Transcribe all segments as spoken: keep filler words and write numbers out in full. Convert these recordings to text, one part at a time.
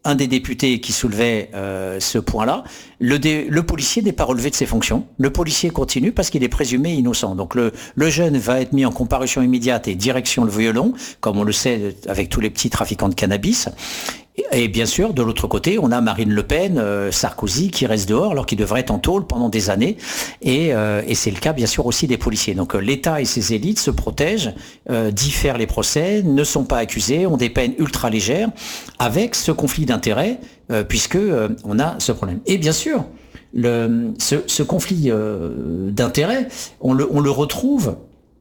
un des députés qui soulevait euh, ce point-là, le, dé, le policier n'est pas relevé de ses fonctions. Le policier continue parce qu'il est présumé innocent. Donc le, le jeune va être mis en comparution immédiate et direction le violon, comme on le sait avec tous les petits trafiquants de cannabis. Et bien sûr, de l'autre côté, on a Marine Le Pen, euh, Sarkozy qui reste dehors alors qu'il devrait être en tôle pendant des années. Et, euh, et c'est le cas bien sûr aussi des policiers. Donc euh, l'État et ses élites se protègent, euh, diffèrent les procès, ne sont pas accusés, ont des peines ultra légères, avec ce conflit d'intérêts, euh, puisque euh, on a ce problème. Et bien sûr, le, ce, ce conflit euh, d'intérêts, on le, on le retrouve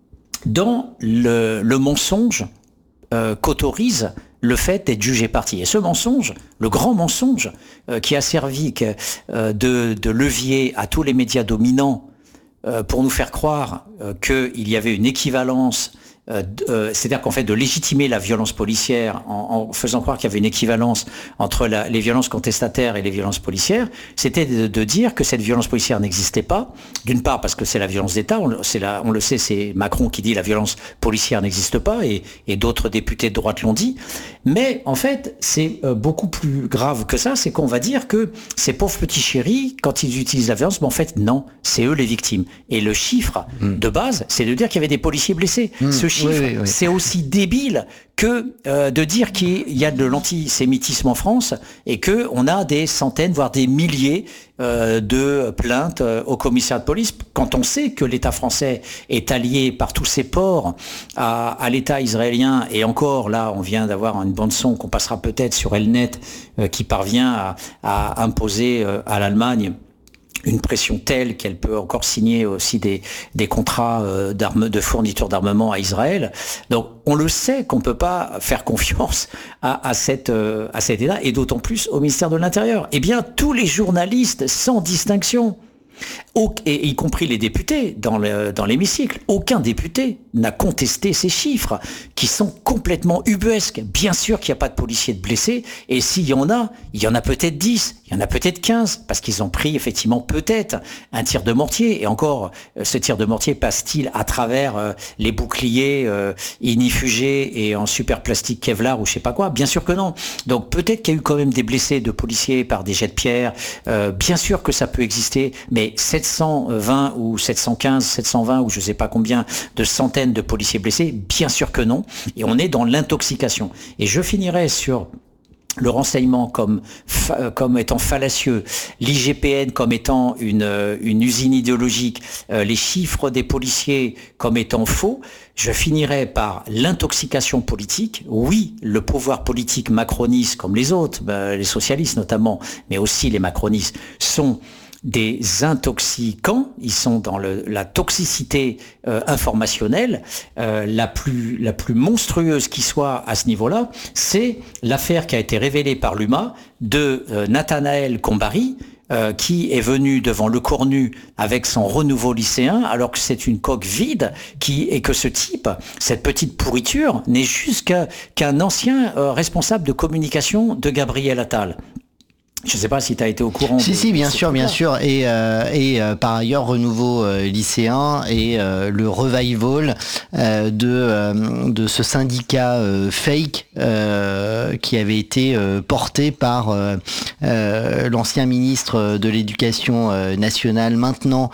dans le, le mensonge euh, qu'autorise le fait d'être jugé parti. Et ce mensonge, le grand mensonge euh, qui a servi que, euh, de, de levier à tous les médias dominants euh, pour nous faire croire euh, qu'il y avait une équivalence, euh, euh, c'est-à-dire qu'en fait de légitimer la violence policière en, en faisant croire qu'il y avait une équivalence entre la, les violences contestataires et les violences policières, c'était de, de dire que cette violence policière n'existait pas, d'une part parce que c'est la violence d'État, on, c'est la, on le sait, c'est Macron qui dit la violence policière n'existe pas, et, et d'autres députés de droite l'ont dit, mais en fait c'est euh, beaucoup plus grave que ça, c'est qu'on va dire que ces pauvres petits chéris, quand ils utilisent la violence, ben en fait non, c'est eux les victimes. Et le chiffre mmh. de base, c'est de dire qu'il y avait des policiers blessés. Mmh. Ce chiffre, oui, oui, oui. c'est aussi débile que euh, de dire qu'il y a de l'antisémitisme en France et que on a des centaines, voire des milliers euh, de plaintes euh, au commissariat de police, quand on sait que l'État français est allié par tous ses ports à, à l'État israélien. Et encore, là, on vient d'avoir une bande-son qu'on passera peut-être sur Elnet, euh, qui parvient à, à imposer euh, à l'Allemagne une pression telle qu'elle peut encore signer aussi des, des contrats euh, d'armes, de fourniture d'armement à Israël. Donc, on le sait qu'on peut pas faire confiance à, à cette, euh, à cet État, et d'autant plus au ministère de l'Intérieur. Eh bien, tous les journalistes, sans distinction, Au, et y compris les députés dans, le, dans l'hémicycle, aucun député n'a contesté ces chiffres qui sont complètement ubuesques. Bien sûr qu'il n'y a pas de policiers de blessés, et s'il y en a, il y en a peut-être dix, il y en a peut-être quinze, parce qu'ils ont pris effectivement peut-être un tir de mortier, et encore, ce tir de mortier passe-t-il à travers euh, les boucliers euh, inifugés et en super plastique Kevlar ou je sais pas quoi? Bien sûr que non. Donc peut-être qu'il y a eu quand même des blessés de policiers par des jets de pierre, euh, bien sûr que ça peut exister, mais sept cent vingt ou sept cent quinze, sept cent vingt ou je sais pas combien de centaines de policiers blessés, bien sûr que non. Et on est dans l'intoxication. Et je finirai sur le renseignement comme fa- comme étant fallacieux, l'I G P N comme étant une une usine idéologique, euh, les chiffres des policiers comme étant faux. Je finirai par l'intoxication politique. Oui, le pouvoir politique macroniste, comme les autres, ben, les socialistes notamment, mais aussi les macronistes, sont des intoxicants, ils sont dans le, la toxicité euh, informationnelle euh, la plus la plus monstrueuse qui soit à ce niveau-là. C'est l'affaire qui a été révélée par l'U M A de euh, Nathanaël Combari, euh, qui est venu devant le Cornu avec son renouveau lycéen, alors que c'est une coque vide, qui et que ce type, cette petite pourriture, n'est juste qu'un, qu'un ancien euh, responsable de communication de Gabriel Attal. Je ne sais pas si tu as été au courant. Si, de, si, bien de sûr, bien sûr. Et, euh, et euh, par ailleurs, renouveau euh, lycéen et euh, le revival euh, de, euh, de ce syndicat euh, fake euh, qui avait été euh, porté par euh, euh, l'ancien ministre de l'Éducation euh, nationale, maintenant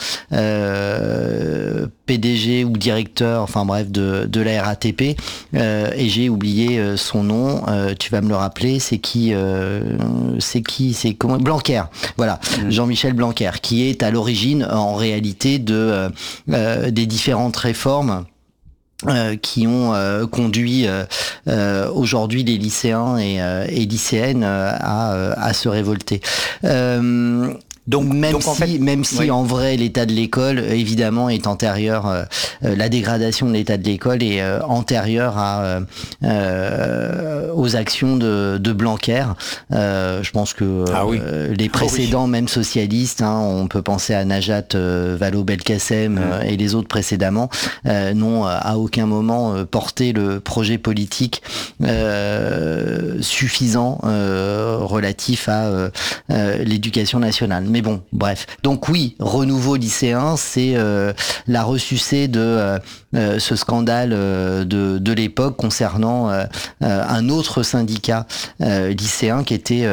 euh, P D G ou directeur, enfin bref, de, de la R A T P. Euh, et j'ai oublié euh, son nom. Euh, tu vas me le rappeler. C'est qui euh, C'est qui C'est comment Blanquer, voilà, mmh. Jean-Michel Blanquer, qui est à l'origine en réalité de euh, euh, des différentes réformes euh, qui ont euh, conduit euh, euh, aujourd'hui les lycéens et, euh, et lycéennes euh, à, à se révolter. Euh, Donc même donc, si, en fait, même si oui. en vrai l'état de l'école évidemment est antérieur, euh, la dégradation de l'état de l'école est euh, antérieure à euh, aux actions de, de Blanquer. Euh, je pense que ah oui. euh, les précédents, ah oui. même socialistes, hein, on peut penser à Najat euh, Vallaud-Belkacem mmh. euh, et les autres précédemment, euh, n'ont à aucun moment euh, porté le projet politique euh, suffisant euh, relatif à euh, euh, l'éducation nationale. Mais bon, bref. Donc oui, renouveau lycéen, c'est euh, la ressucée de euh, euh, ce scandale euh, de, de l'époque concernant euh, euh, un autre syndicat euh, lycéen qui était